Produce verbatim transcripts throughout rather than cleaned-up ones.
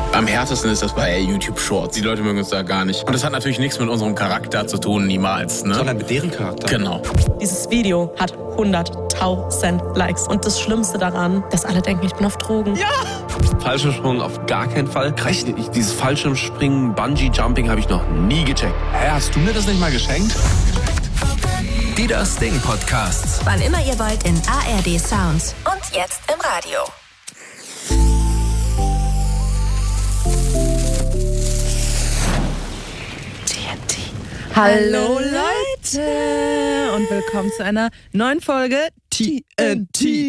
Am härtesten ist das bei YouTube Shorts. Die Leute mögen uns da gar nicht. Und das hat natürlich nichts mit unserem Charakter zu tun, niemals. Ne? Sondern mit deren Charakter. Genau. Dieses Video hat hunderttausend Likes. Und das Schlimmste daran, dass alle denken, ich bin auf Drogen. Ja! Fallschirmsprung auf gar keinen Fall. Reicht nicht. Dieses Fallschirmspringen, Bungee-Jumping habe ich noch nie gecheckt. Hä, hast du mir das nicht mal geschenkt? Die Das Ding Podcasts. Wann immer ihr wollt in A R D Sounds. Und jetzt im Radio. Hallo Leute und willkommen zu einer neuen Folge T N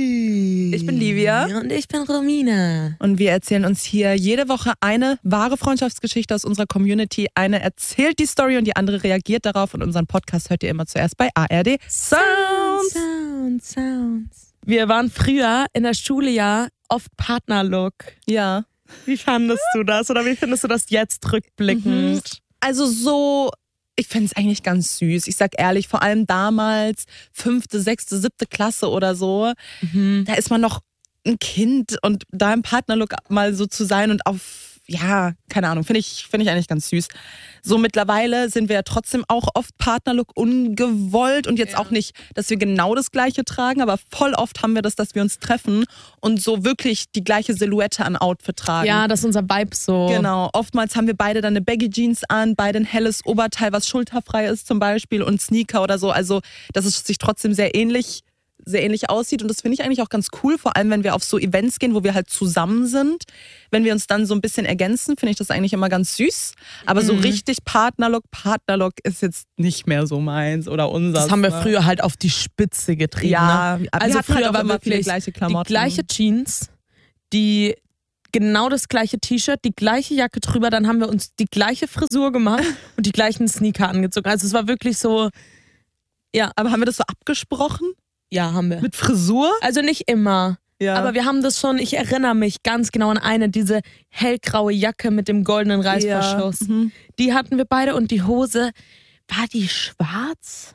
T. Ich bin Livia. Und ich bin Romina. Und wir erzählen uns hier jede Woche eine wahre Freundschaftsgeschichte aus unserer Community. Eine erzählt die Story und die andere reagiert darauf. Und unseren Podcast hört ihr immer zuerst bei A R D Sounds. Sounds, Sounds. Wir waren früher in der Schule ja oft Partnerlook. Ja. Wie fandest du das oder wie findest du das jetzt rückblickend? Mhm. Also so... Ich finde es eigentlich ganz süß. Ich sag ehrlich, vor allem damals, fünfte, sechste, siebte Klasse oder so, mhm. da ist man noch ein Kind und da im Partnerlook mal so zu sein und auf, ja, keine Ahnung, finde ich, find ich eigentlich ganz süß. So mittlerweile sind wir ja trotzdem auch oft Partnerlook ungewollt und jetzt ja. auch nicht, dass wir genau das Gleiche tragen, aber voll oft haben wir das, dass wir uns treffen und so wirklich die gleiche Silhouette an Outfit tragen. Ja, das ist unser Vibe so. Genau, oftmals haben wir beide dann eine Baggy Jeans an, beide ein helles Oberteil, was schulterfrei ist zum Beispiel und Sneaker oder so, also dass es sich trotzdem sehr ähnlich sehr ähnlich aussieht und das finde ich eigentlich auch ganz cool, vor allem wenn wir auf so Events gehen, wo wir halt zusammen sind. Wenn wir uns dann so ein bisschen ergänzen, finde ich das eigentlich immer ganz süß. Aber mhm. so richtig Partnerlook, Partnerlook ist jetzt nicht mehr so meins oder unser. Das haben wir früher halt auf die Spitze getrieben. Ja, ne? Also wir früher halt auch war immer wirklich viele gleiche Klamotten. Die gleiche Jeans, die genau das gleiche T-Shirt, die gleiche Jacke drüber, dann haben wir uns die gleiche Frisur gemacht und die gleichen Sneaker angezogen. Also es war wirklich so, ja. Aber haben wir das so abgesprochen? Ja, haben wir. Mit Frisur? Also nicht immer. Ja. Aber wir haben das schon, ich erinnere mich ganz genau an eine, diese hellgraue Jacke mit dem goldenen Reißverschluss. Ja. Mhm. Die hatten wir beide und die Hose, war die schwarz?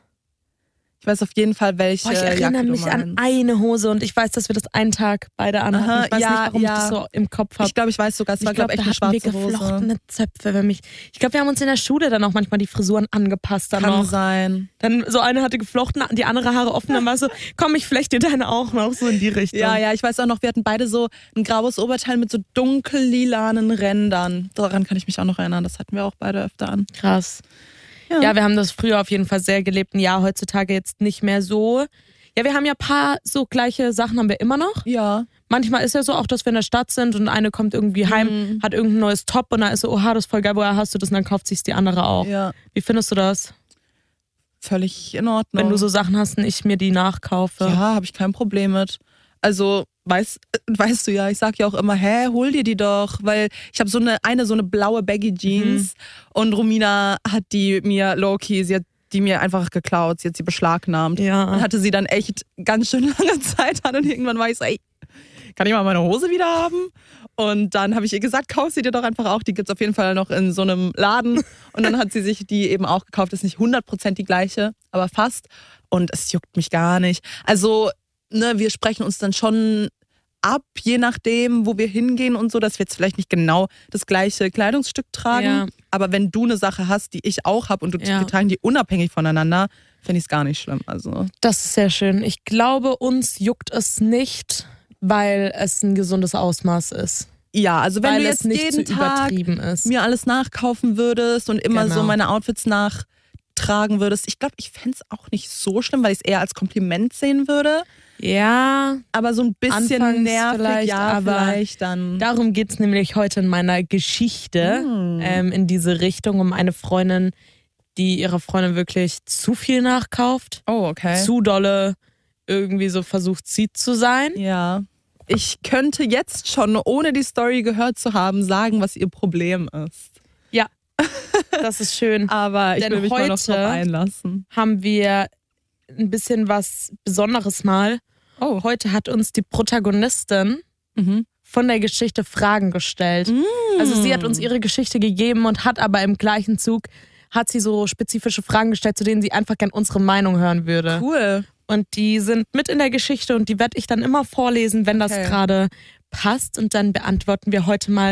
Ich weiß auf jeden Fall, welche. Boah, ich erinnere Jacke mich an eine Hose und ich weiß, dass wir das einen Tag beide anhatten. Aha, ich weiß ja, nicht, warum ja. ich das so im Kopf habe. Ich glaube, ich weiß sogar, es war, glaube ich, echt eine schwarze wir Hose. geflochtene Zöpfe. Wenn mich, ich glaube, wir haben uns in der Schule dann auch manchmal die Frisuren angepasst. Dann Kann noch. sein. Dann so eine hatte geflochten, die andere Haare offen. Dann war so, komm, ich flechte dir deine auch noch, so in die Richtung. Ja, ja, ich weiß auch noch, wir hatten beide so ein graues Oberteil mit so dunkellilanen Rändern. Daran kann ich mich auch noch erinnern. Das hatten wir auch beide öfter an. Krass. Ja. ja, wir haben das früher auf jeden Fall sehr gelebt. Ja, heutzutage jetzt nicht mehr so. Ja, wir haben ja ein paar so gleiche Sachen haben wir immer noch. Ja. Manchmal ist ja so auch, dass wir in der Stadt sind und eine kommt irgendwie heim, mhm. hat irgendein neues Top und dann ist so, oha, das ist voll geil, woher hast du das? Und dann kauft sich's die andere auch. Ja. Wie findest du das? Völlig in Ordnung. Wenn du so Sachen hast und ich mir die nachkaufe. Ja, habe ich kein Problem mit. Also, weißt, weißt du ja, ich sag ja auch immer, hä, hol dir die doch, weil ich habe so eine, eine so eine blaue Baggy Jeans mhm. und Romina hat die mir low-key, sie hat die mir einfach geklaut, sie hat sie beschlagnahmt ja. und hatte sie dann echt ganz schön lange Zeit an und irgendwann war ich so, ey, kann ich mal meine Hose wieder haben? Und dann habe ich ihr gesagt, kauf sie dir doch einfach auch, die gibt's auf jeden Fall noch in so einem Laden und dann hat sie sich die eben auch gekauft, ist nicht hundert Prozent die gleiche, aber fast und es juckt mich gar nicht. Also Ne, wir sprechen uns dann schon ab, je nachdem, wo wir hingehen und so, dass wir jetzt vielleicht nicht genau das gleiche Kleidungsstück tragen. Ja. Aber wenn du eine Sache hast, die ich auch habe und du, ja. wir tragen die unabhängig voneinander, finde ich es gar nicht schlimm. Also. Das ist sehr schön. Ich glaube, uns juckt es nicht, weil es ein gesundes Ausmaß ist. Ja, also wenn weil du jetzt nicht jeden zu Tag ist. mir alles nachkaufen würdest und immer genau. so meine Outfits nachtragen würdest, ich glaube, ich fände es auch nicht so schlimm, weil ich es eher als Kompliment sehen würde. Ja, aber so ein bisschen Anfangs nervig, vielleicht, ja, aber vielleicht dann. Darum geht es nämlich heute in meiner Geschichte, mm. ähm, in diese Richtung, um eine Freundin, die ihrer Freundin wirklich zu viel nachkauft. Oh, okay. Zu dolle irgendwie so versucht, sie zu sein. Ja. Ich könnte jetzt schon, ohne die Story gehört zu haben, sagen, was ihr Problem ist. Ja, das ist schön. Aber ich Denn will mich heute mal noch drauf einlassen. Haben wir ein bisschen was Besonderes mal. Oh. Heute hat uns die Protagonistin mhm. von der Geschichte Fragen gestellt. Mm. Also sie hat uns ihre Geschichte gegeben und hat aber im gleichen Zug hat sie so spezifische Fragen gestellt, zu denen sie einfach gern unsere Meinung hören würde. Cool. Und die sind mit in der Geschichte und die werde ich dann immer vorlesen, wenn das okay. gerade passt. Und dann beantworten wir heute mal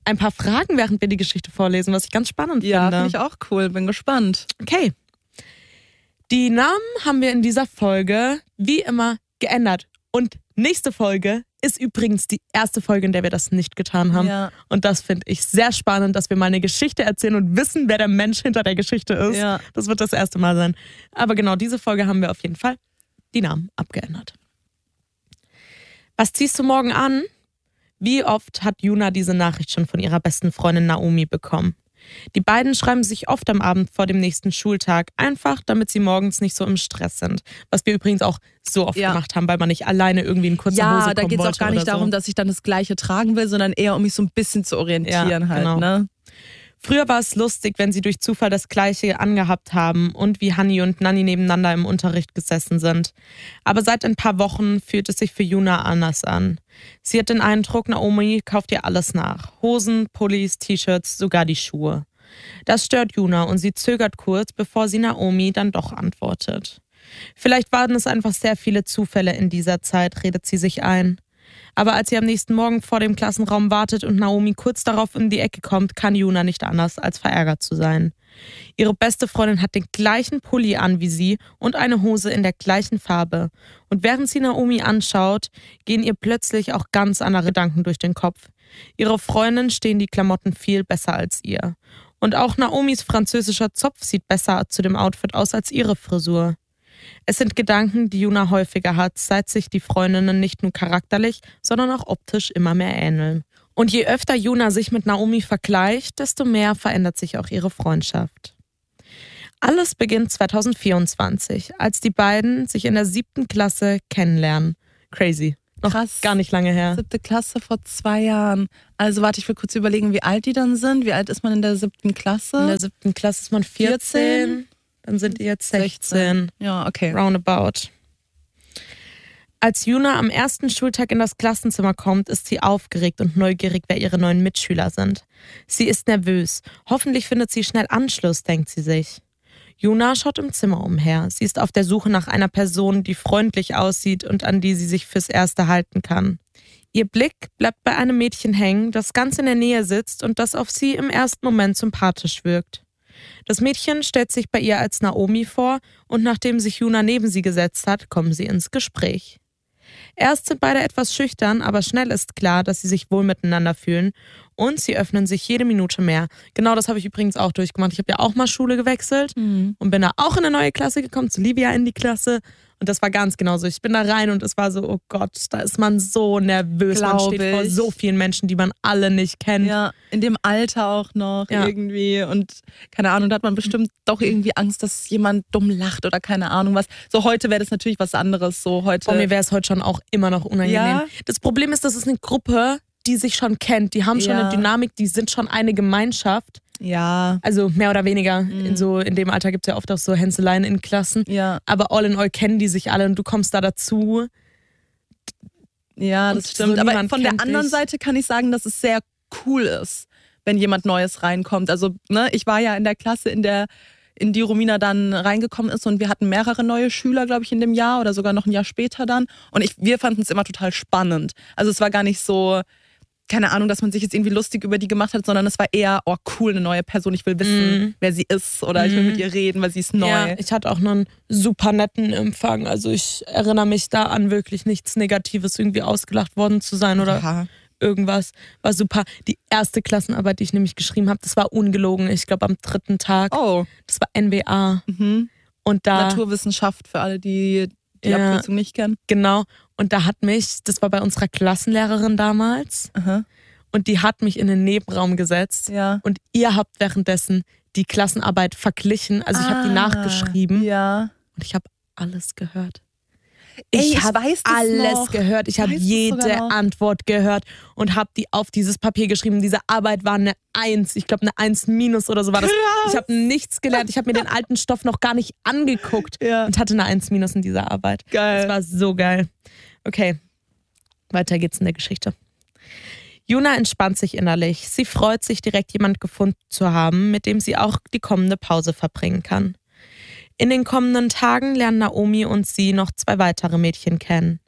ein paar Fragen, während wir die Geschichte vorlesen, was ich ganz spannend Ja, finde. finde ich auch cool. Bin gespannt. Okay. Die Namen haben wir in dieser Folge wie immer geändert. Und nächste Folge ist übrigens die erste Folge, in der wir das nicht getan haben. Ja. Und das finde ich sehr spannend, dass wir mal eine Geschichte erzählen und wissen, wer der Mensch hinter der Geschichte ist. Ja. Das wird das erste Mal sein. Aber genau, diese Folge haben wir auf jeden Fall die Namen abgeändert. Was ziehst du morgen an? Wie oft hat Yuna diese Nachricht schon von ihrer besten Freundin Naomi bekommen? Die beiden schreiben sich oft am Abend vor dem nächsten Schultag, einfach damit sie morgens nicht so im Stress sind. Was wir übrigens auch so oft Ja. gemacht haben, weil man nicht alleine irgendwie in kurzer Ja, Hose kommen da geht es wollte auch gar nicht oder so. darum, dass ich dann das Gleiche tragen will, sondern eher, um mich so ein bisschen zu orientieren Ja, halt. genau. Ne? Früher war es lustig, wenn sie durch Zufall das Gleiche angehabt haben und wie Hanni und Nanni nebeneinander im Unterricht gesessen sind. Aber seit ein paar Wochen fühlt es sich für Yuna anders an. Sie hat den Eindruck, Naomi kauft ihr alles nach. Hosen, Pullis, T-Shirts, sogar die Schuhe. Das stört Yuna und sie zögert kurz, bevor sie Naomi dann doch antwortet. Vielleicht waren es einfach sehr viele Zufälle in dieser Zeit, redet sie sich ein. Aber als sie am nächsten Morgen vor dem Klassenraum wartet und Naomi kurz darauf um die Ecke kommt, kann Yuna nicht anders, als verärgert zu sein. Ihre beste Freundin hat den gleichen Pulli an wie sie und eine Hose in der gleichen Farbe. Und während sie Naomi anschaut, gehen ihr plötzlich auch ganz andere Gedanken durch den Kopf. Ihrer Freundin stehen die Klamotten viel besser als ihr. Und auch Naomis französischer Zopf sieht besser zu dem Outfit aus als ihre Frisur. Es sind Gedanken, die Yuna häufiger hat, seit sich die Freundinnen nicht nur charakterlich, sondern auch optisch immer mehr ähneln. Und je öfter Yuna sich mit Naomi vergleicht, desto mehr verändert sich auch ihre Freundschaft. Alles beginnt zwanzig vierundzwanzig, als die beiden sich in der siebten Klasse kennenlernen. Crazy. Noch Krass. gar nicht lange her. Siebte Klasse vor zwei Jahren. Also warte, ich will kurz überlegen, wie alt die dann sind. Wie alt ist man in der siebten Klasse? In der siebten Klasse ist man vierzehn, dann sind die jetzt sechzehn. Ja, okay. Roundabout. Als Yuna am ersten Schultag in das Klassenzimmer kommt, ist sie aufgeregt und neugierig, wer ihre neuen Mitschüler sind. Sie ist nervös. Hoffentlich findet sie schnell Anschluss, denkt sie sich. Yuna schaut im Zimmer umher. Sie ist auf der Suche nach einer Person, die freundlich aussieht und an die sie sich fürs Erste halten kann. Ihr Blick bleibt bei einem Mädchen hängen, das ganz in der Nähe sitzt und das auf sie im ersten Moment sympathisch wirkt. Das Mädchen stellt sich bei ihr als Naomi vor und nachdem sich Yuna neben sie gesetzt hat, kommen sie ins Gespräch. Erst sind beide etwas schüchtern, aber schnell ist klar, dass sie sich wohl miteinander fühlen und sie öffnen sich jede Minute mehr. Genau das habe ich übrigens auch durchgemacht. Ich habe ja auch mal Schule gewechselt Mhm. und bin da auch in eine neue Klasse gekommen, zu Livia in die Klasse. Und das war ganz genauso. Ich bin da rein und es war so, oh Gott, da ist man so nervös. Man Glaub steht vor ich. so vielen Menschen, die man alle nicht kennt. Ja, in dem Alter auch noch Ja. irgendwie. Und keine Ahnung, da hat man bestimmt doch irgendwie Angst, dass jemand dumm lacht oder keine Ahnung was. So heute wäre das natürlich was anderes. So heute. Vor mir wäre es heute schon auch immer noch unangenehm. Ja. Das Problem ist, das ist eine Gruppe, die sich schon kennt. Die haben schon Ja. eine Dynamik, die sind schon eine Gemeinschaft. Ja. Also mehr oder weniger. In, so, in dem Alter gibt es ja oft auch so Hänseleien in Klassen. Ja. Aber all in all kennen die sich alle und du kommst da dazu. Ja, Und das so stimmt. Aber niemand von der kennt anderen dich. Seite kann ich sagen, dass es sehr cool ist, wenn jemand Neues reinkommt. Also, ne, ich war ja in der Klasse, in der in die Romina dann reingekommen ist und wir hatten mehrere neue Schüler, glaube ich, in dem Jahr oder sogar noch ein Jahr später dann. Und ich, wir fanden es immer total spannend. Also es war gar nicht so, keine Ahnung, dass man sich jetzt irgendwie lustig über die gemacht hat, sondern es war eher, oh cool, eine neue Person, ich will wissen, Mhm. wer sie ist oder ich will Mhm. mit ihr reden, weil sie ist neu. Ja, ich hatte auch noch einen super netten Empfang. Also ich erinnere mich da an wirklich nichts Negatives, irgendwie ausgelacht worden zu sein oder Ja. irgendwas. War super. Die erste Klassenarbeit, die ich nämlich geschrieben habe, das war ungelogen. Ich glaube am dritten Tag. Oh, Das war N W A. mhm. Und da, Naturwissenschaft für alle, die die Ja. Abkürzung nicht kennen. genau. Und da hat mich, das war bei unserer Klassenlehrerin damals, Aha. und die hat mich in den Nebenraum gesetzt. Ja. Und ihr habt währenddessen die Klassenarbeit verglichen. Also ich habe die Ah, nachgeschrieben Ja. und ich habe alles gehört. Ey, Ich ich habe weiß das alles noch. gehört. Ich habe weiß es jede sogar noch. Antwort gehört und habe die auf dieses Papier geschrieben. Diese Arbeit war eine Eins. Ich glaube, eine Eins minus oder so war das. Krass. Ich habe nichts gelernt. Ich habe mir den alten Stoff noch gar nicht angeguckt Ja. und hatte eine Eins minus in dieser Arbeit. Geil. Das war so geil. Okay, weiter geht's in der Geschichte. Yuna entspannt sich innerlich. Sie freut sich, direkt jemand gefunden zu haben, mit dem sie auch die kommende Pause verbringen kann. In den kommenden Tagen lernen Naomi und sie noch zwei weitere Mädchen kennen.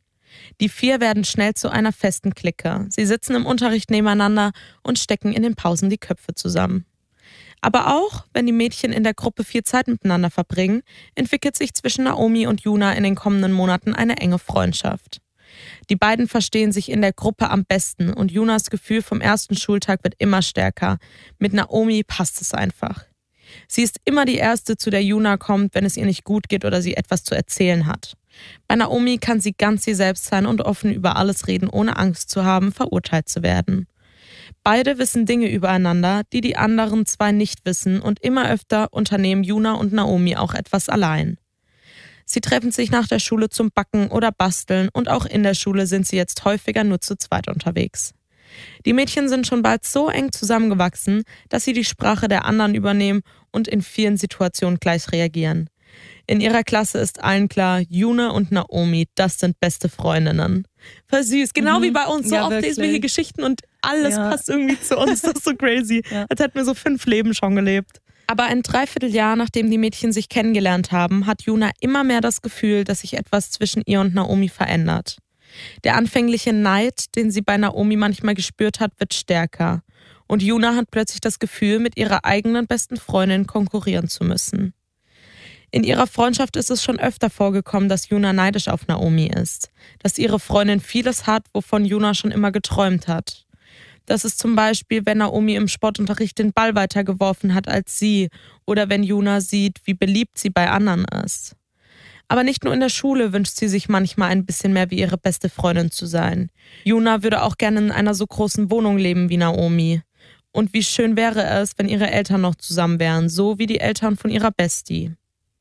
Die vier werden schnell zu einer festen Clique. Sie sitzen im Unterricht nebeneinander und stecken in den Pausen die Köpfe zusammen. Aber auch, wenn die Mädchen in der Gruppe viel Zeit miteinander verbringen, entwickelt sich zwischen Naomi und Yuna in den kommenden Monaten eine enge Freundschaft. Die beiden verstehen sich in der Gruppe am besten und Yunas Gefühl vom ersten Schultag wird immer stärker. Mit Naomi passt es einfach. Sie ist immer die Erste, zu der Yuna kommt, wenn es ihr nicht gut geht oder sie etwas zu erzählen hat. Bei Naomi kann sie ganz sie selbst sein und offen über alles reden, ohne Angst zu haben, verurteilt zu werden. Beide wissen Dinge übereinander, die die anderen zwei nicht wissen und immer öfter unternehmen Yuna und Naomi auch etwas allein. Sie treffen sich nach der Schule zum Backen oder Basteln und auch in der Schule sind sie jetzt häufiger nur zu zweit unterwegs. Die Mädchen sind schon bald so eng zusammengewachsen, dass sie die Sprache der anderen übernehmen und in vielen Situationen gleich reagieren. In ihrer Klasse ist allen klar, Yuna und Naomi, das sind beste Freundinnen. Voll süß, genau mhm. wie bei uns. So ja, oft wirklich. Lesen wir hier Geschichten und alles ja. passt irgendwie zu uns. Das ist so crazy. Ja. Als hätten wir so fünf Leben schon gelebt. Aber ein Dreivierteljahr, nachdem die Mädchen sich kennengelernt haben, hat Yuna immer mehr das Gefühl, dass sich etwas zwischen ihr und Naomi verändert. Der anfängliche Neid, den sie bei Naomi manchmal gespürt hat, wird stärker. Und Yuna hat plötzlich das Gefühl, mit ihrer eigenen besten Freundin konkurrieren zu müssen. In ihrer Freundschaft ist es schon öfter vorgekommen, dass Yuna neidisch auf Naomi ist. Dass ihre Freundin vieles hat, wovon Yuna schon immer geträumt hat. Das ist zum Beispiel, wenn Naomi im Sportunterricht den Ball weitergeworfen hat als sie oder wenn Yuna sieht, wie beliebt sie bei anderen ist. Aber nicht nur in der Schule wünscht sie sich manchmal ein bisschen mehr wie ihre beste Freundin zu sein. Yuna würde auch gerne in einer so großen Wohnung leben wie Naomi. Und wie schön wäre es, wenn ihre Eltern noch zusammen wären, so wie die Eltern von ihrer Bestie.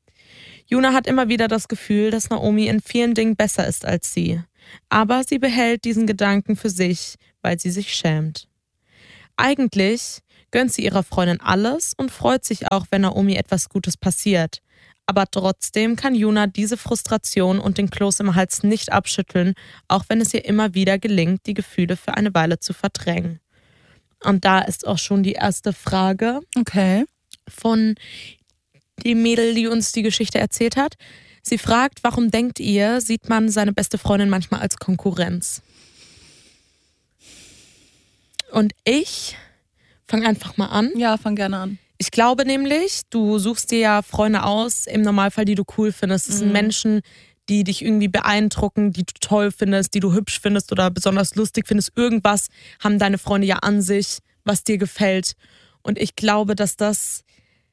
Yuna hat immer wieder das Gefühl, dass Naomi in vielen Dingen besser ist als sie. Aber sie behält diesen Gedanken für sich, weil sie sich schämt. Eigentlich gönnt sie ihrer Freundin alles und freut sich auch, wenn Naomi etwas Gutes passiert. Aber trotzdem kann Yuna diese Frustration und den Kloß im Hals nicht abschütteln, auch wenn es ihr immer wieder gelingt, die Gefühle für eine Weile zu verdrängen. Und da ist auch schon die erste Frage okay. von dem Mädel, die uns die Geschichte erzählt hat. Sie fragt, warum denkt ihr, sieht man seine beste Freundin manchmal als Konkurrenz? Und ich fange einfach mal an. Ja, fang gerne an. Ich glaube nämlich, du suchst dir ja Freunde aus, im Normalfall, die du cool findest. Das mhm. sind Menschen, die dich irgendwie beeindrucken, die du toll findest, die du hübsch findest oder besonders lustig findest. Irgendwas haben deine Freunde ja an sich, was dir gefällt. Und ich glaube, dass das,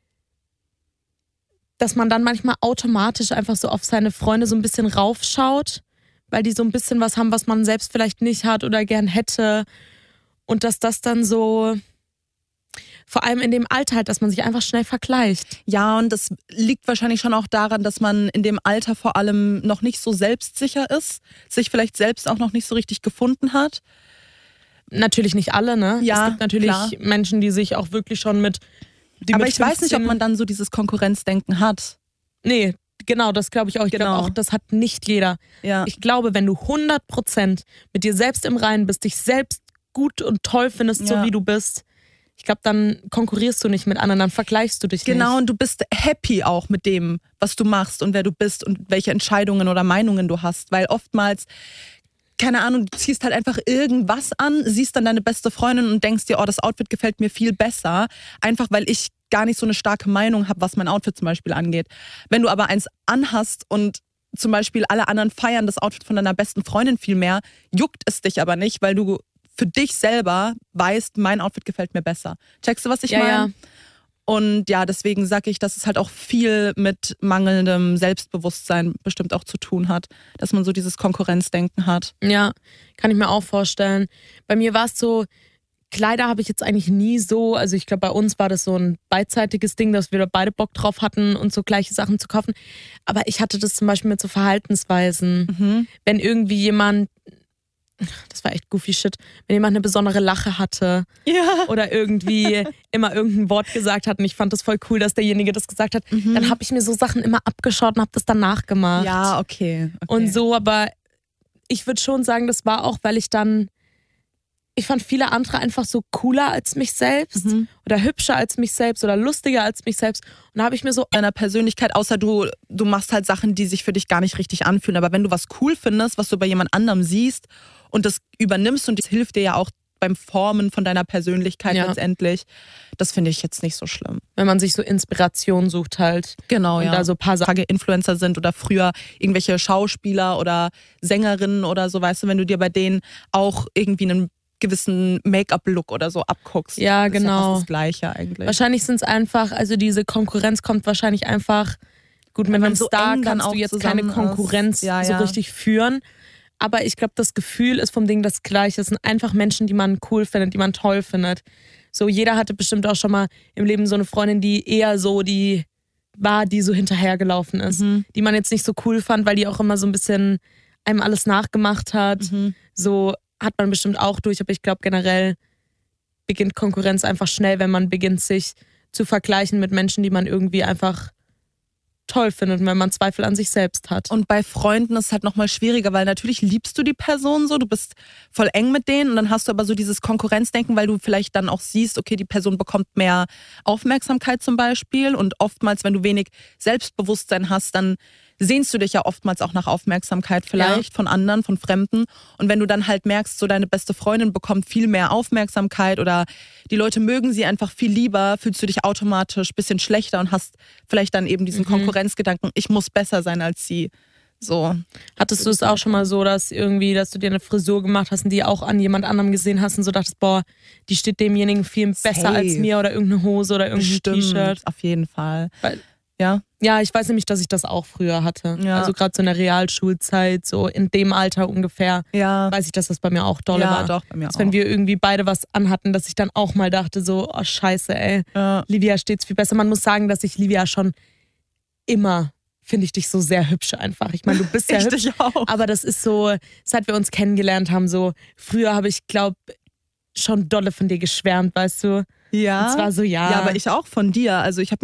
dass man dann manchmal automatisch einfach so auf seine Freunde so ein bisschen raufschaut, weil die so ein bisschen was haben, was man selbst vielleicht nicht hat oder gern hätte. Und dass das dann so, vor allem in dem Alter halt, dass man sich einfach schnell vergleicht. Ja, und das liegt wahrscheinlich schon auch daran, dass man in dem Alter vor allem noch nicht so selbstsicher ist, sich vielleicht selbst auch noch nicht so richtig gefunden hat. Natürlich nicht alle, ne? Ja, es gibt natürlich klar. Menschen, die sich auch wirklich schon mit die Aber mit ich weiß nicht, ob man dann so dieses Konkurrenzdenken hat. Nee, genau, das glaube ich auch. Ich genau. glaube auch, das hat nicht jeder. Ja. Ich glaube, wenn du hundert Prozent mit dir selbst im Reinen bist, dich selbst gut und toll findest, ja. so wie du bist, ich glaube, dann konkurrierst du nicht mit anderen, dann vergleichst du dich genau, nicht. Genau, und du bist happy auch mit dem, was du machst und wer du bist und welche Entscheidungen oder Meinungen du hast. Weil oftmals, keine Ahnung, du ziehst halt einfach irgendwas an, siehst dann deine beste Freundin und denkst dir, oh, das Outfit gefällt mir viel besser. Einfach, weil ich gar nicht so eine starke Meinung habe, was mein Outfit zum Beispiel angeht. Wenn du aber eins anhast und zum Beispiel alle anderen feiern das Outfit von deiner besten Freundin viel mehr, juckt es dich aber nicht, weil du für dich selber weißt, mein Outfit gefällt mir besser. Checkst du, was ich ja, meine? Ja. Und ja, deswegen sage ich, dass es halt auch viel mit mangelndem Selbstbewusstsein bestimmt auch zu tun hat, dass man so dieses Konkurrenzdenken hat. Ja, kann ich mir auch vorstellen. Bei mir war es so, Kleider habe ich jetzt eigentlich nie so, also ich glaube, bei uns war das so ein beidseitiges Ding, dass wir da beide Bock drauf hatten, uns so gleiche Sachen zu kaufen. Aber ich hatte das zum Beispiel mit so Verhaltensweisen. Mhm. Wenn irgendwie jemand, das war echt goofy shit, wenn jemand eine besondere Lache hatte ja. oder irgendwie immer irgendein Wort gesagt hat und ich fand das voll cool, dass derjenige das gesagt hat, mhm. dann habe ich mir so Sachen immer abgeschaut und habe das dann nachgemacht. Ja, okay. okay. Und so, aber ich würde schon sagen, das war auch, weil ich dann ich fand viele andere einfach so cooler als mich selbst Mhm. oder hübscher als mich selbst oder lustiger als mich selbst. Und da habe ich mir so, Deiner Persönlichkeit, außer du, du machst halt Sachen, die sich für dich gar nicht richtig anfühlen. Aber wenn du was cool findest, was du bei jemand anderem siehst und das übernimmst und das hilft dir ja auch beim Formen von deiner Persönlichkeit Ja. letztendlich, das finde ich jetzt nicht so schlimm. wenn man sich so Inspiration sucht halt. Genau, Und ja. da so ein paar Sachen. Tage Influencer sind oder früher irgendwelche Schauspieler oder Sängerinnen oder so, weißt du, wenn du dir bei denen auch irgendwie einen gewissen Make-up-Look oder so abguckst. Ja, ist ja genau. fast das Gleiche eigentlich. Wahrscheinlich sind es einfach, also diese Konkurrenz kommt wahrscheinlich einfach, gut, mit man einem so Star eng dann kannst auch du jetzt keine zusammen ist. Konkurrenz Ja, so ja. richtig führen. Aber ich glaube, das Gefühl ist vom Ding das Gleiche. Es sind einfach Menschen, die man cool findet, die man toll findet. So, jeder hatte bestimmt auch schon mal im Leben so eine Freundin, die eher so die war, die so hinterhergelaufen ist. Mhm. Die man jetzt nicht so cool fand, weil die auch immer so ein bisschen einem alles nachgemacht hat. Mhm. So hat man bestimmt auch durch, aber ich glaube generell beginnt Konkurrenz einfach schnell, wenn man beginnt, sich zu vergleichen mit Menschen, die man irgendwie einfach toll findet und wenn man Zweifel an sich selbst hat. Und bei Freunden ist es halt nochmal schwieriger, weil natürlich liebst du die Person so, du bist voll eng mit denen und dann hast du aber so dieses Konkurrenzdenken, weil du vielleicht dann auch siehst, okay, die Person bekommt mehr Aufmerksamkeit zum Beispiel und oftmals, wenn du wenig Selbstbewusstsein hast, dann sehnst du dich ja oftmals auch nach Aufmerksamkeit vielleicht von anderen, von Fremden. Und wenn du dann halt merkst, so deine beste Freundin bekommt viel mehr Aufmerksamkeit oder die Leute mögen sie einfach viel lieber, fühlst du dich automatisch ein bisschen schlechter und hast vielleicht dann eben diesen Mhm. Konkurrenzgedanken, ich muss besser sein als sie. So. Hattest du es auch schon mal so, dass irgendwie, dass du dir eine Frisur gemacht hast und die auch an jemand anderem gesehen hast und so dachtest, boah, die steht demjenigen viel besser Safe. als mir oder irgendeine Hose oder irgendein T-Shirt? Bestimmt, auf jeden Fall. Weil- Ja. Ja, ich weiß nämlich, dass ich das auch früher hatte. Ja. Also gerade so in der Realschulzeit, so in dem Alter ungefähr, Ja. weiß ich, dass das bei mir auch dolle ja, war. doch, bei mir Dass auch. wenn wir irgendwie beide was anhatten, dass ich dann auch mal dachte so, oh scheiße ey, ja. Livia steht's viel besser. Man muss sagen, dass ich Livia schon immer, finde ich dich so sehr hübsch einfach. Ich meine, du bist ja Ich hübsch, dich auch. aber das ist so, seit wir uns kennengelernt haben, so früher habe ich, glaube schon dolle von dir geschwärmt, weißt du? Ja. Und zwar so, ja. Ja, aber ich auch von dir. Also ich habe